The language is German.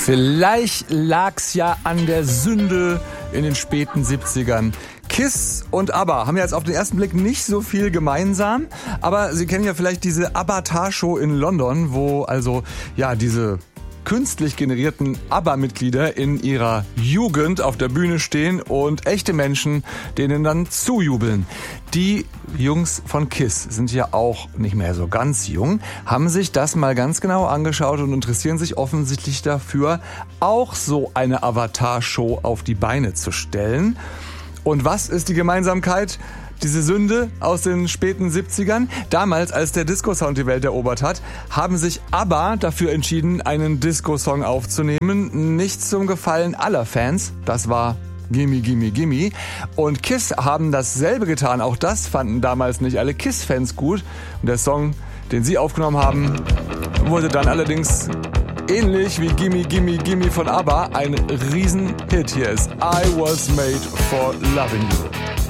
Vielleicht lag's ja an der Sünde in den späten 70ern. Kiss und ABBA haben ja jetzt auf den ersten Blick nicht so viel gemeinsam, aber Sie kennen ja vielleicht diese Avatar-Show in London, wo also ja diese künstlich generierten ABBA-Mitglieder in ihrer Jugend auf der Bühne stehen und echte Menschen denen dann zujubeln. Die Jungs von Kiss sind ja auch nicht mehr so ganz jung, haben sich das mal ganz genau angeschaut und interessieren sich offensichtlich dafür, auch so eine Avatar-Show auf die Beine zu stellen. Und was ist die Gemeinsamkeit? Diese Sünde aus den späten 70ern. Damals, als der Disco-Sound die Welt erobert hat, haben sich ABBA dafür entschieden, einen Disco-Song aufzunehmen. Nicht zum Gefallen aller Fans. Das war Gimme, Gimme, Gimme. Und Kiss haben dasselbe getan. Auch das fanden damals nicht alle Kiss-Fans gut. Und der Song, den sie aufgenommen haben, wurde dann allerdings ähnlich wie Gimme, Gimme, Gimme von ABBA ein Riesenhit. Hier ist I Was Made for Loving You.